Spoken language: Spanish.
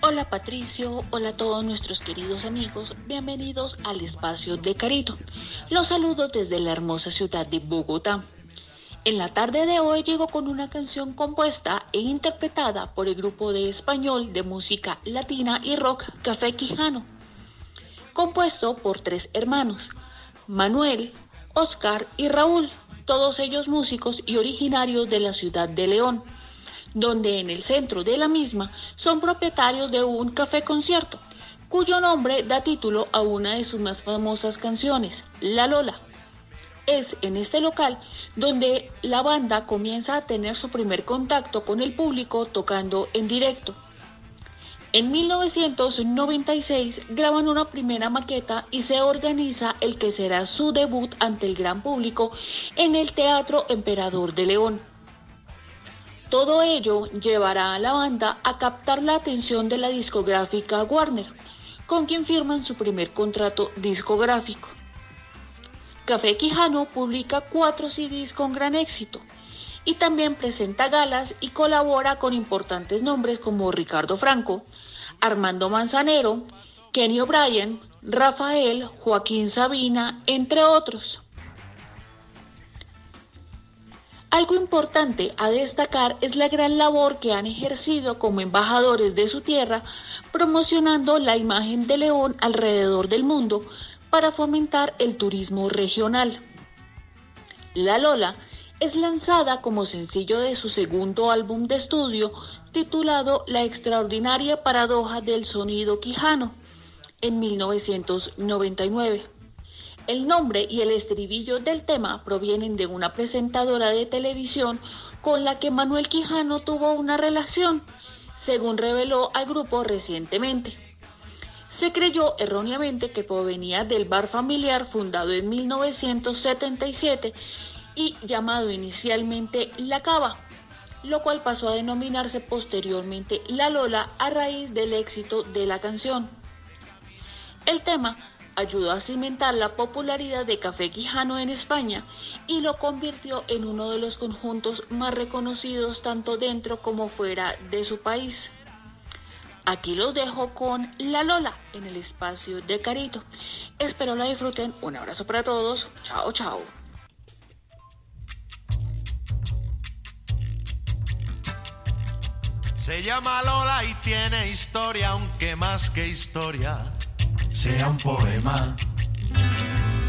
Hola Patricio, hola a todos nuestros queridos amigos, bienvenidos al espacio de Carito. Los saludo desde la hermosa ciudad de Bogotá. En la tarde de hoy llego con una canción compuesta e interpretada por el grupo de español de música latina y rock Café Quijano, compuesto por 3 hermanos, Manuel, Oscar y Raúl, todos ellos músicos y originarios de la ciudad de León, donde en el centro de la misma son propietarios de un café concierto, cuyo nombre da título a una de sus más famosas canciones, La Lola. Es en este local donde la banda comienza a tener su primer contacto con el público tocando en directo. En 1996 graban una primera maqueta y se organiza el que será su debut ante el gran público en el Teatro Emperador de León. Todo ello llevará a la banda a captar la atención de la discográfica Warner, con quien firman su primer contrato discográfico. Café Quijano publica 4 CDs con gran éxito y también presenta galas y colabora con importantes nombres como Ricardo Franco, Armando Manzanero, Kenny O'Brien, Rafael, Joaquín Sabina, entre otros. Algo importante a destacar es la gran labor que han ejercido como embajadores de su tierra, promocionando la imagen de León alrededor del mundo para fomentar el turismo regional. La Lola es lanzada como sencillo de su segundo álbum de estudio titulado La extraordinaria paradoja del sonido quijano en 1999. El nombre y el estribillo del tema provienen de una presentadora de televisión con la que Manuel Quijano tuvo una relación, según reveló al grupo recientemente. Se creyó erróneamente que provenía del bar familiar fundado en 1977 y llamado inicialmente La Cava, lo cual pasó a denominarse posteriormente La Lola a raíz del éxito de la canción. El tema ayudó a cimentar la popularidad de Café Quijano en España y lo convirtió en uno de los conjuntos más reconocidos tanto dentro como fuera de su país. Aquí los dejo con La Lola en el espacio de Carito. Espero la disfruten. Un abrazo para todos. Chao, chao. Se llama Lola y tiene historia, aunque más que historia sea un poema.